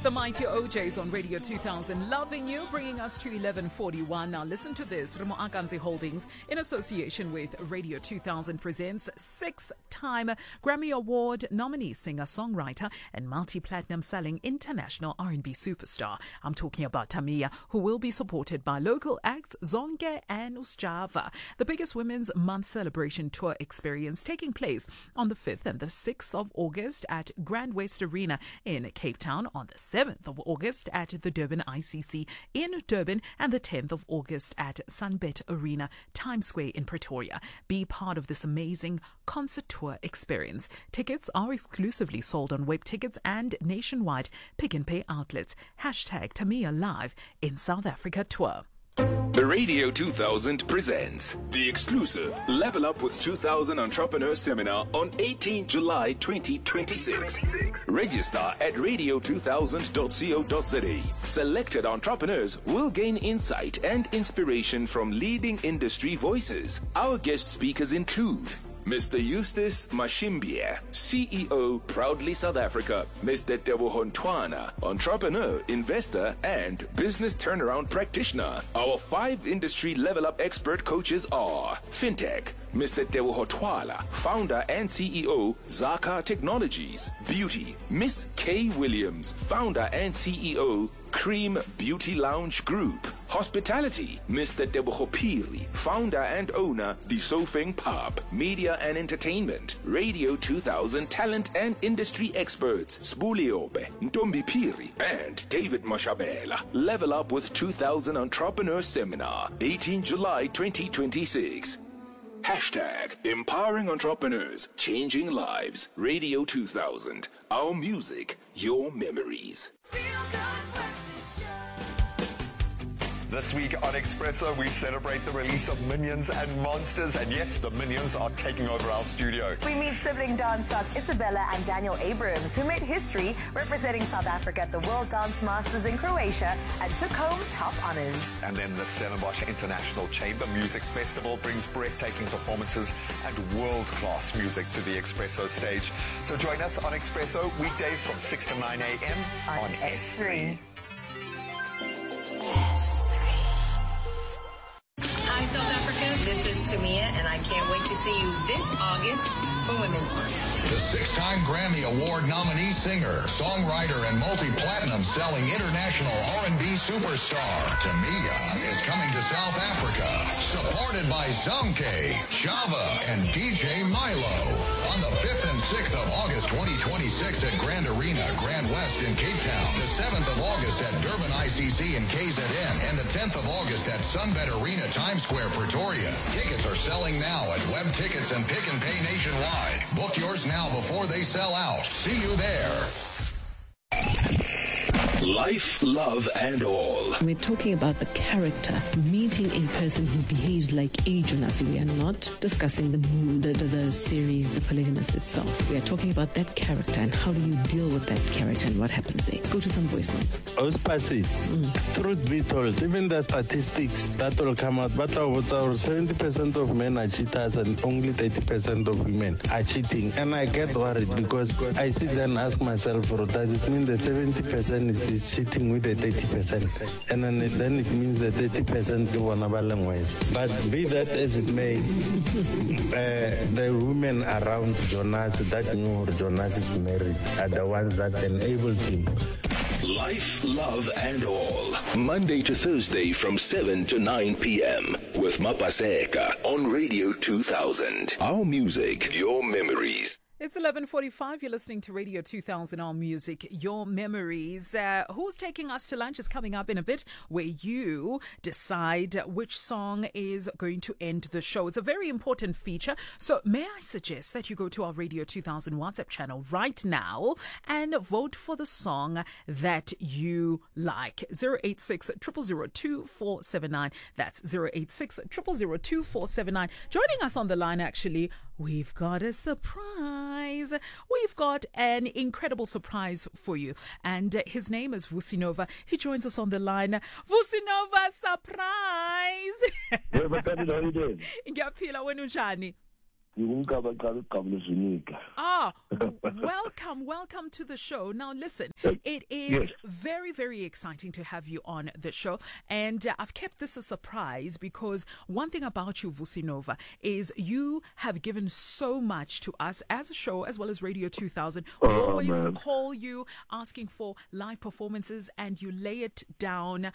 The Mighty OJs on Radio 2000, loving you, bringing us to 11:41. Now listen to this. Remo Akanzi Holdings, in association with Radio 2000, presents 6-time Grammy Award nominee, singer-songwriter, and multi-platinum selling international R&B superstar. I'm talking about Tamia, who will be supported by local acts Zonke and Usjava. The biggest Women's Month celebration tour experience taking place on the 5th and the 6th of August at Grand West Arena in Cape Town, on the 7th of August at the Durban ICC in Durban, and the 10th of August at Sunbet Arena, Times Square in Pretoria. Be part of this amazing concert tour experience. Tickets are exclusively sold on web tickets and nationwide Pick and Pay outlets. Hashtag Tamia Live in South Africa tour. Radio 2000 presents the exclusive Level Up with 2000 Entrepreneur Seminar on 18 July 2026. Register at radio2000.co.za. Selected entrepreneurs will gain insight and inspiration from leading industry voices. Our guest speakers include Mr. Eustace Mashimbia, CEO, Proudly South Africa. Mr. Teboho Ntwana, entrepreneur, investor, and business turnaround practitioner. Our 5 industry level up expert coaches are Fintech, Mr. Teboho Twala, founder and CEO, Zaka Technologies. Beauty, Miss Kay Williams, founder and CEO, Cream Beauty Lounge Group. Hospitality, Mr. Teboho Piri, founder and owner, Disofeng Pub. Media and entertainment, Radio 2000 talent and industry experts, Spuliobe, Ntombi Piri, and David Mashabela. Level Up with 2000 Entrepreneur Seminar, 18 July 2026. Hashtag Empowering Entrepreneurs, Changing Lives. Radio 2000. Our music, your memories. This week on Expresso, we celebrate the release of Minions and Monsters. And yes, the Minions are taking over our studio. We meet sibling dance stars Isabella and Daniel Abrams, who made history representing South Africa at the World Dance Masters in Croatia and took home top honors. And then the Stellenbosch International Chamber Music Festival brings breathtaking performances and world-class music to the Expresso stage. So join us on Expresso weekdays from 6 to 9 a.m. on S3. Hi, South Africa. This is Tamia, and I can't wait to see you this August for Women's Month. The 6-time Grammy Award nominee singer, songwriter, and multi-platinum selling international R&B superstar Tamia is coming to South Africa, supported by Zonke, Java, and DJ Milo on the 5th and 6th of August 2026 at Grand Arena, Grand West in Cape Town, the 7th of August at Durban ICC in KZN, and the 10th of August at Sunbet Arena, Times Square, Pretoria. Tickets are selling now at Web Tickets and Pick and Pay nationwide. Book yours now before they sell out. See you there. Life, love, and all. We're talking about the character, meeting a person who behaves like a Jonas. We are not discussing the series, The Polygamist itself. We are talking about that character and how do you deal with that character and what happens there. Let's go to some voice notes. Ospasi, truth be told, even the statistics that will come out, but our 70% of men are cheaters and only 30% of women are cheating. And I get worried because I sit there and ask myself, does it mean the 70% is cheating with the 30%? And then it means the 30% do one ways. But be that as it may, the women around Jonas that knew Jonas is married are the ones that enabled him. Life, love, and all. Monday to Thursday from 7 to 9 p.m. with Mapaseka on Radio 2000. Our music, your memories. It's 11:45. You're listening to Radio 2000, Our Music, Your Memories. Who's Taking Us to Lunch is coming up in a bit, where you decide which song is going to end the show. It's a very important feature. So may I suggest that you go to our Radio 2000 WhatsApp channel right now and vote for the song that you like. 086 000 2479. That's 086 000 2479. Joining us on the line, actually, we've got a surprise. We've got an incredible surprise for you. And his name is Vusinova. He joins us on the line. Vusinova, surprise! Ngiyaphila, wena unjani? welcome to the show. Now listen, it is very, very exciting to have you on the show, and I've kept this a surprise because one thing about you, Vusi Nova, is you have given so much to us as a show as well as Radio 2000. We always call you asking for live performances and you lay it down,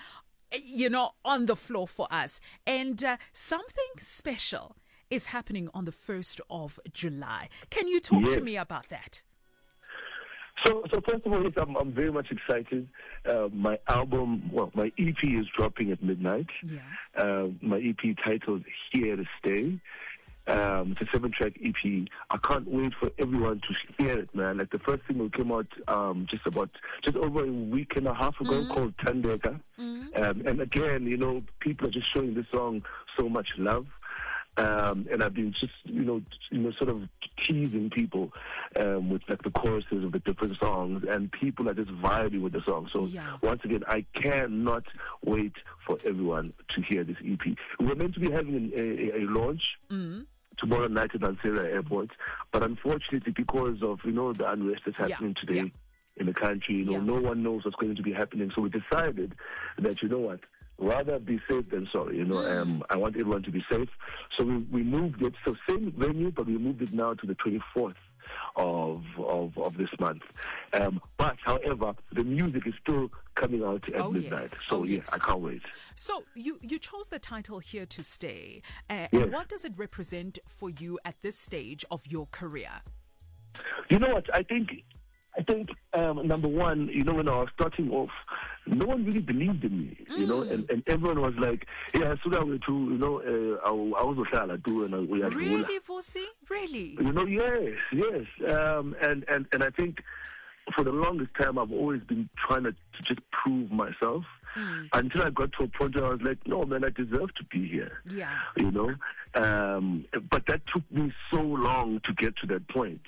on the floor for us, and something special is happening on the 1st of July. Can you talk to me about that? So first of all, yes, I'm very much excited. My album, my EP is dropping at midnight. My EP titled Here to Stay. It's a 7-track EP. I can't wait for everyone to hear it, man. Like the first single came out just over a week and a half ago called Tandeka. And again, people are just showing this song so much love. And I've been just, sort of teasing people with like the choruses of the different songs, and people are just vibing with the song. So once again, I cannot wait for everyone to hear this EP. We're meant to be having a launch tomorrow night at Ansera Airport, but unfortunately, because of the unrest that's happening today in the country, no one knows what's going to be happening. So we decided that rather be safe than sorry. I want everyone to be safe. So we moved it. So same venue, but we moved it now to the 24th of this month. But however, the music is still coming out at midnight. So I can't wait. So you chose the title Here to Stay. And what does it represent for you at this stage of your career? You know what? I think number one, when I was starting off, no one really believed in me, and everyone was like, yeah, so that way too, I was a and we had really, Vusi? Really? Yes. And I think for the longest time, I've always been trying to just prove myself. Until I got to a point where I was like, no, man, I deserve to be here. But that took me so long to get to that point,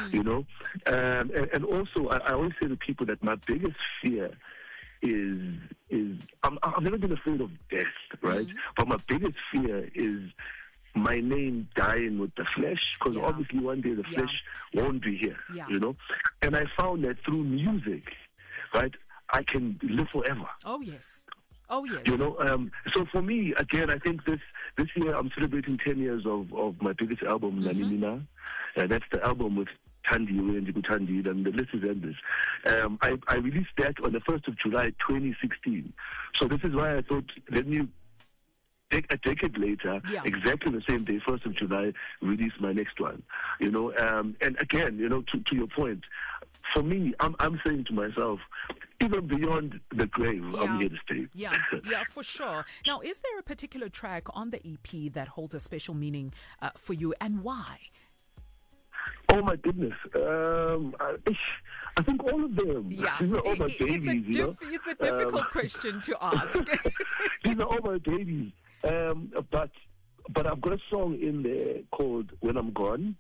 And also, I always say to people that my biggest fear is I've never been afraid of death, right? But my biggest fear is my name dying with the flesh, because obviously one day the flesh won't be here, And I found that through music, right, I can live forever. Oh, yes. So for me, again, I think this year I'm celebrating 10 years of my biggest album, Naninina. That's the album with Thandi and Thandi, and the list is endless. I released that on the 1st of July, 2016. So this is why I thought, let me take a decade later, exactly the same day, 1st of July, release my next one. And again, to your point, for me, I'm saying to myself, even beyond the grave, I'm here to stay. Yeah, for sure. Now, is there a particular track on the EP that holds a special meaning for you, and why? Oh my goodness! I think all of them. Yeah, these are all my babies. It's a difficult question to ask. These are all my babies. But I've got a song in there called "When I'm Gone."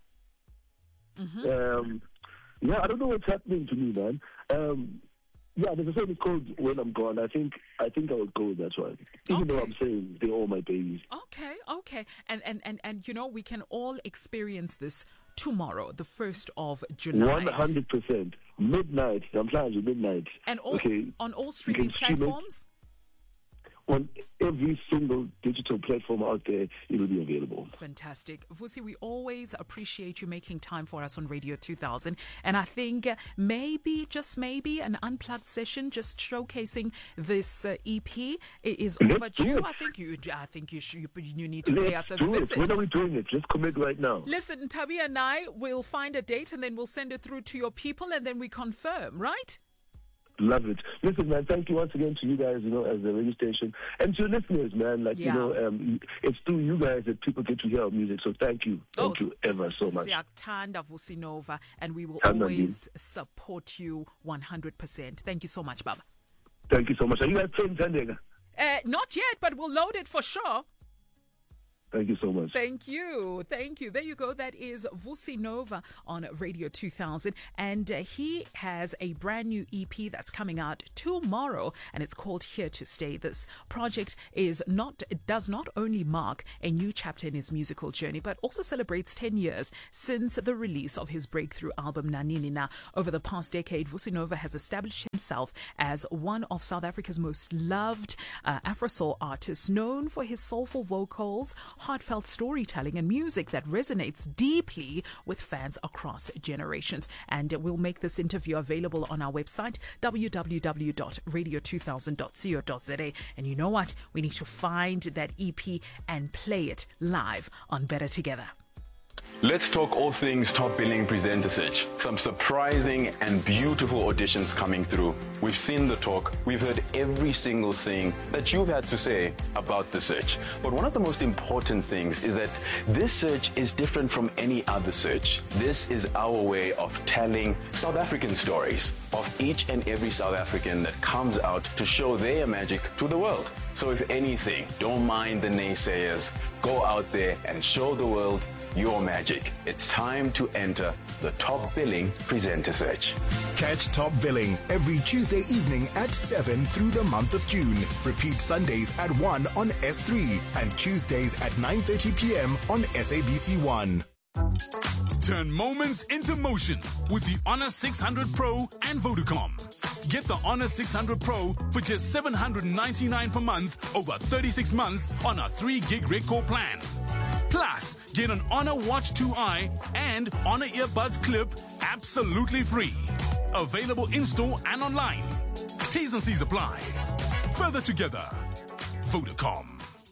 I don't know what's happening to me, man. There's a song called "When I'm Gone." I think I would go with that one, even though I'm saying they're all my babies. Okay, and we can all experience this tomorrow, the 1st of July. 100%. Midnight. I'm planning to midnight. And on all streaming platforms? On every single digital platform out there, it will be available. Fantastic. Vusi, we always appreciate you making time for us on Radio 2000. And I think maybe, just maybe, an unplugged session just showcasing this EP is overdue. I think you need to pay us a visit. When are we doing it? Let's commit right now. Listen, Tabi and I will find a date and then we'll send it through to your people and then we confirm, right? Love it. Listen, man, thank you once again to you guys, as the radio station. And to your listeners, man, it's through you guys that people get to hear our music. So thank you. Thank you ever so much. Siyakuthanda Vusi Nova, and we will always support you 100%. Thank you so much, Baba. Thank you so much. Are you guys playing Tandeka? Not yet, but we'll load it for sure. Thank you so much. Thank you. Thank you. There you go. That is Vusi Nova on Radio 2000. And he has a brand new EP that's coming out tomorrow, and it's called Here to Stay. This project does not only mark a new chapter in his musical journey, but also celebrates 10 years since the release of his breakthrough album, Nanini. Now, over the past decade, Vusi Nova has established himself as one of South Africa's most loved Afro-soul artists, known for his soulful vocals, heartfelt storytelling, and music that resonates deeply with fans across generations. And we'll make this interview available on our website, www.radio2000.co.za. And you know what? We need to find that EP and play it live on Better Together. Let's talk all things Top Billing Presenter Search. Some surprising and beautiful auditions coming through. We've seen the talk. We've heard every single thing that you've had to say about the search. But one of the most important things is that this search is different from any other search. This is our way of telling South African stories of each and every South African that comes out to show their magic to the world. So if anything, don't mind the naysayers. Go out there and show the world your magic. It's time to enter the Top Billing Presenter Search. Catch Top Billing every Tuesday evening at 7 through the month of June. Repeat Sundays at 1 on S3 and Tuesdays at 9:30 p.m. on SABC1. Turn moments into motion with the Honor 600 Pro and Vodacom. Get the Honor 600 Pro for just $799 per month over 36 months on a 3 gig Redcore plan. Plus, get an Honor Watch 2i and Honor Earbuds Clip absolutely free. Available in-store and online. T's and C's apply. Further together. Vodacom.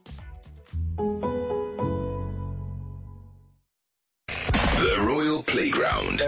The Royal Playground.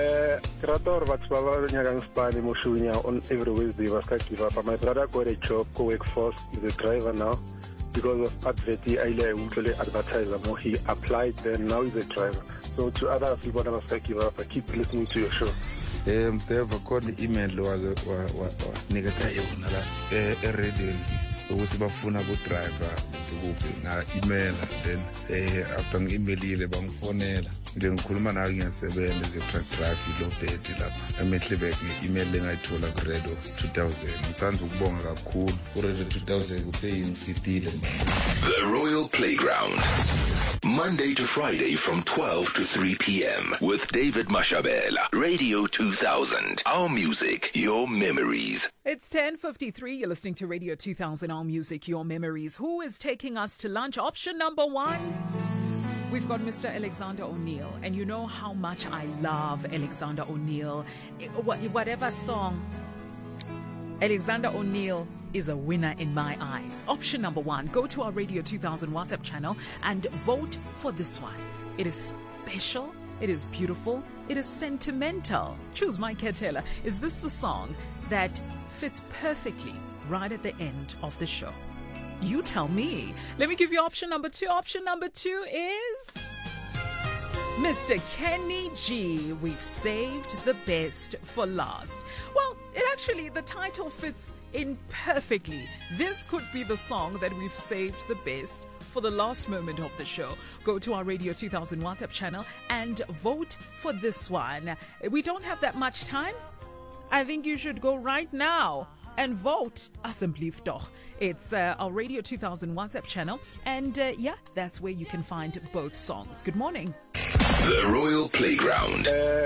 On every Wednesday, my brother got a job, co-workforce, he's a driver now. Because of advert, I usually advertise more. He applied, then now he's a driver. So to other people, I keep listening to your show. They have got the email was negative radio. Ukuthi bafuna ku driver ukuphi na email, then after ngi-emailile bangifonela nje ngikhuluma nawe ngiyasebenza ze-truck drive ilobhedi lapha eMehlibek nge-email lengayithola ku-Radio 2000. Ngithanda ukubonga kakhulu ku-Radio 2000 kupeyingisidile. The Royal Playground, Monday to Friday from 12 to 3 p.m. with David Mashabela. Radio 2000, our music, your memories. It's 10:53. You're listening to Radio 2000, our music, your memories. Who is taking us to lunch? Option number 1. We've got Mr. Alexander O'Neal, and you know how much I love Alexander O'Neal. Whatever song, Alexander O'Neal is a winner in my eyes. Option number 1, go to our Radio 2000 WhatsApp channel and vote for this one. It is special, it is beautiful, it is sentimental. Choose Mike Ketela. Is this the song that fits perfectly right at the end of the show? You tell me. Let me give you option number 2. Option number 2 is Mr. Kenny G. We've saved the best for last. Well, the title fits in perfectly. This could be the song that we've saved the best for the last moment of the show. Go to our Radio 2000 WhatsApp channel and vote for this one. We don't have that much time. I think you should go right now and vote. Assemblief doch. It's our Radio 2000 WhatsApp channel. And that's where you can find both songs. Good morning. The Royal Playground.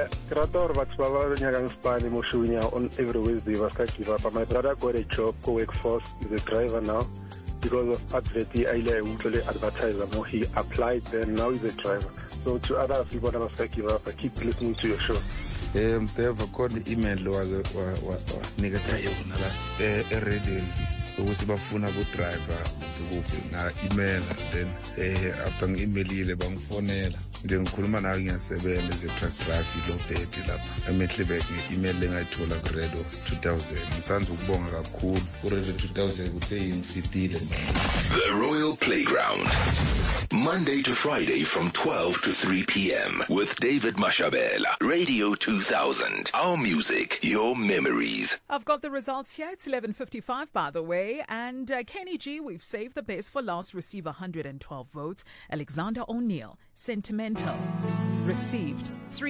On every Wednesday, my brother got a job, co-workforce, he's a driver now. Because of advert, I usually advertise more. He applied, then now he's a driver. So to other people, I keep listening to your show. They have got the email was negative radio. Ukuthi bafuna ku driver ukuphi na email, then after ngi-emailile bangifonela nje ngikhuluma nawe ngiyasebenza eze-truck drive ilobhedi lapha eMiddelburg nge-email engayithola kuRadio 2000 ngithanda ukubonga kakhulu uRadio 2000 kuthe ingisitile. The Royal Playground, Monday to Friday from 12 to 3 p.m. with David Mashabela. Radio 2000, our music, your memories. I've got the results here. It's 11:55, by the way. And Kenny G, we've saved the best for last, receive 112 votes. Alexander O'Neill, Sentimental, received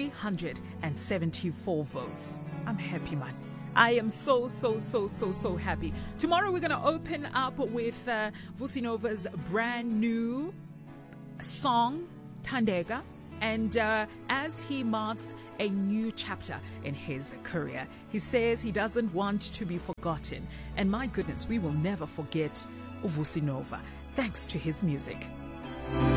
374 votes. I'm happy, man. I am so happy. Tomorrow we're going to open up with Vusi Nova's brand new song, Thandeka. And as he marks a new chapter in his career, he says he doesn't want to be forgotten. And my goodness, we will never forget Vusi Nova, thanks to his music.